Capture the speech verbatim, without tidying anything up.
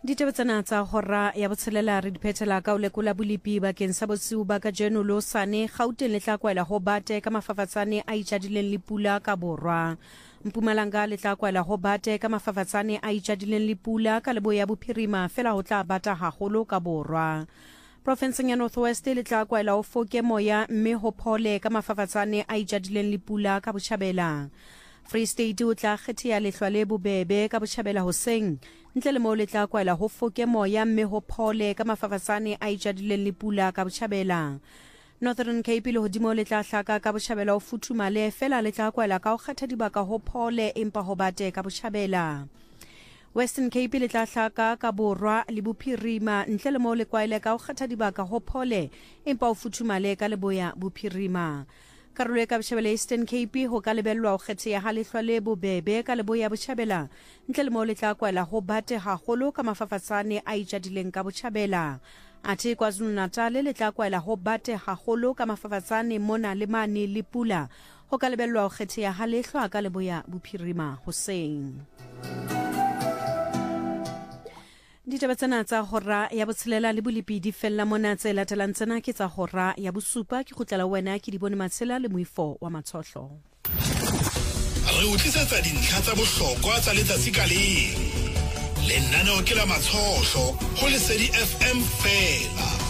Ditaba tsena tsa hora ya botshelela re diphethela ka o lekola bolipi bakeng sa bosiu ba ka jeno lo sane Gauteng le tla kwaela ho bate ka mafafatsane a itjadileng le pula ka borwa. Mpumalanga le tla kwaela ho bate ka mafafatsane a itjadileng le pula ka leboya bophirima fela ho tla bata haholo ka borwa. Provinceng ya North West le tla kwaela ho foke moya mme ho phole ka mafafatsane a itjadileng le pula ka Botjhabela. Free State o tla kgethea lehlwa le bobebe ka Botjhabela hoseng ntle le moo le tla kwaela ho foke moya mme ho phole ka mafafatsane a itjadileng le pula ka Botjhabela. Northern Cape le hodimo le tla hlaka ka Botjhabela ho futhumale fela le tla kwaela ka ho kgetha dibaka ho phole empa ho bate ka Botjhabela. Western Cape le tla hlaka ka borwa le bophirima ntle le moo le kwaela ka ho kgetha dibaka ho phole empa ho futhumale ka leboya bophirima. Karolo ka Botjhabela Eastern Cape ho ka lebellwa ho kgetheha ha lehlwa le bobebe ka leboya Botjhabela ntle le moo le tla kwaela ho bate haholo ka mafafatsane a itjadileng ka Botjhabela. Athe KwaZulu-Natal le tla kwaela ho bate haholo ka mafafatsane mona le mane le pula ho ka lebellwa ho kgetheha ha lehlwa ka leboya bophirima hoseng. Ditaba tsena tsa hora ya botshelela le bolipi di fella mona tse latelang tsena ke tsa hora ya bosupa ke kgutlela wena ke di bone matshela le moifo wa matshohlo. Re utlwisatsa dintlha tsa bohlokwa tsa letsatsi ka leng. Lenaneo ke la matshohlo ho Lesedi F M fela.